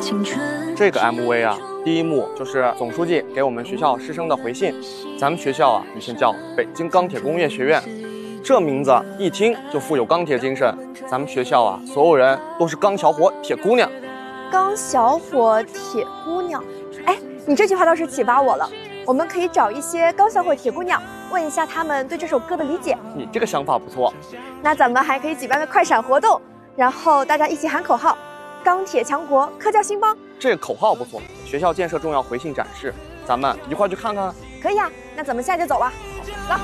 这个 MV 啊，第一幕就是总书记给我们学校师生的回信。咱们学校啊，以前叫北京钢铁工业学院，这名字一听就富有钢铁精神。咱们学校啊，所有人都是钢小伙、铁姑娘。 钢小伙、铁姑娘，哎，你这句话倒是启发我了。我们可以找一些钢小伙、铁姑娘，问一下他们对这首歌的理解。 你这个想法不错。 那咱们还可以举办个快闪活动，然后大家一起喊口号：钢铁强国，科教兴邦。 这个口号不错。学校建设重要回信展示，咱们一块去看看。 可以啊，那咱们现在就走了。走。